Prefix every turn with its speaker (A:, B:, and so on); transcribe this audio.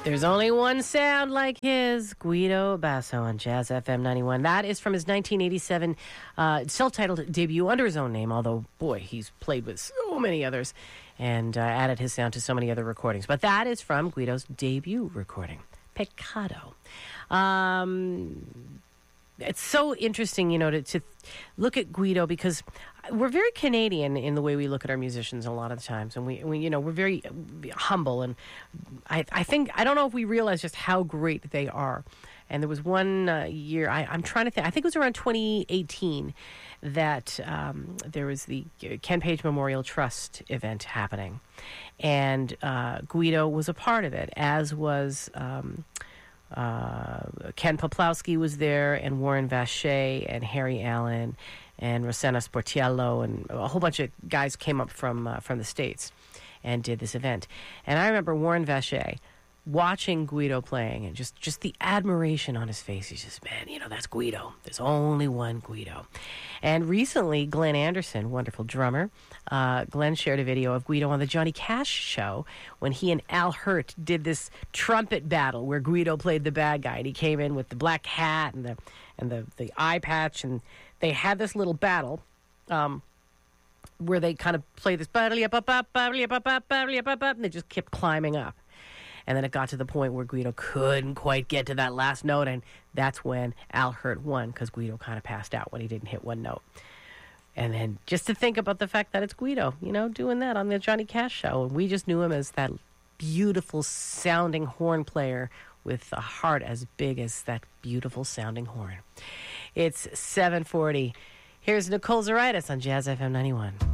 A: There's only one sound like his, Guido Basso on Jazz FM 91. That is from his 1987 self-titled debut under his own name, although, boy, he's played with so many others and added his sound to so many other recordings. But that is from Guido's debut recording, Pecado. It's so interesting, to look at Guido, because we're very Canadian in the way we look at our musicians a lot of the times, and we're very humble, and I don't know if we realize just how great they are. And there was one year, I'm trying to think, I think it was around 2018 that there was the Ken Page Memorial Trust event happening, and Guido was a part of it, as was Ken Poplawski was there, and Warren Vacher, and Harry Allen, and Rosanna Sportiello, and a whole bunch of guys came up from the States and did this event. And I remember Warren Vacher watching Guido playing, and just the admiration on his face. He's just, man, that's Guido. There's only one Guido. And recently, Glenn Anderson, wonderful drummer, Glenn shared a video of Guido on the Johnny Cash show when he and Al Hirt did this trumpet battle where Guido played the bad guy, and he came in with the black hat and the eye patch, and they had this little battle where they kind of played this and they just kept climbing up. And then it got to the point where Guido couldn't quite get to that last note, and that's when Al Hirt won, because Guido kind of passed out when he didn't hit one note. And then just to think about the fact that it's Guido, doing that on the Johnny Cash show, and we just knew him as that beautiful sounding horn player with a heart as big as that beautiful sounding horn. It's 7:40. Here's Nicole Zaritis on Jazz FM 91.